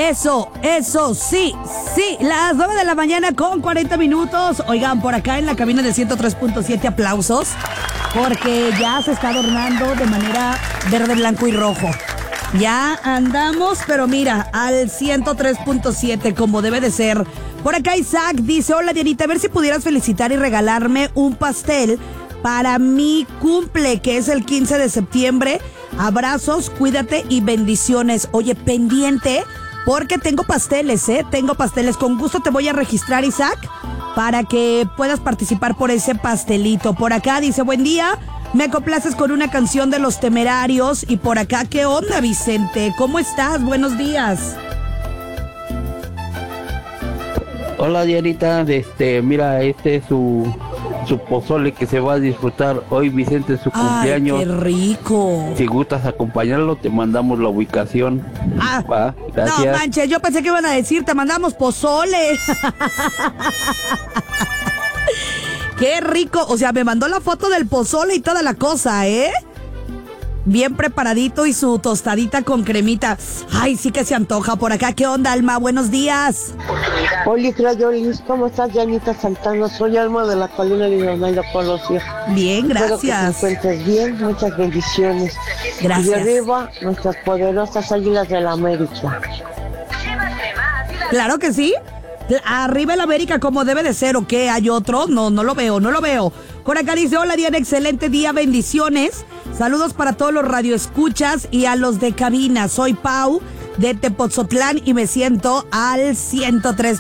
Eso, sí, las 9 de la mañana con 40 minutos. Oigan, por acá en la cabina de 103.7 aplausos, porque ya se está adornando de manera verde, blanco y rojo. Ya andamos, pero mira, al 103.7 como debe de ser. Por acá Isaac dice, hola Dianita, a ver si pudieras felicitar y regalarme un pastel para mi cumple, que es el 15 de septiembre. Abrazos, cuídate y bendiciones. Oye, pendiente, porque tengo pasteles, tengo pasteles. Con gusto te voy a registrar, Isaac, para que puedas participar por ese pastelito. Por acá dice, buen día, me complaces con una canción de Los Temerarios. Y por acá, ¿qué onda, Vicente? ¿Cómo estás? Buenos días. Hola Dianita, mira, este es su pozole que se va a disfrutar hoy, Vicente, su cumpleaños. ¡Ay, qué rico! Si gustas acompañarlo, te mandamos la ubicación. Va, gracias. No manches, yo pensé que iban a decir, te mandamos pozole. ¡Qué rico! O sea, me mandó la foto del pozole y toda la cosa, bien preparadito y su tostadita con cremita. Ay, sí que se antoja. Por acá, ¿qué onda, Alma? Buenos días. Hola, Crayolis, ¿cómo estás, Janita Santana? Soy Alma de la Colina de Leonardo Colosio. Bien, gracias. Espero que te encuentres bien, muchas bendiciones. Gracias. Y arriba, nuestras poderosas Águilas de la América. Claro que sí. Arriba el América como debe de ser, ¿o qué? ¿Hay otro? No lo veo. Por acá dice, hola Diana, excelente día, bendiciones. Saludos para todos los radioescuchas y a los de cabina. Soy Pau de Tepoztlán y me siento al 103.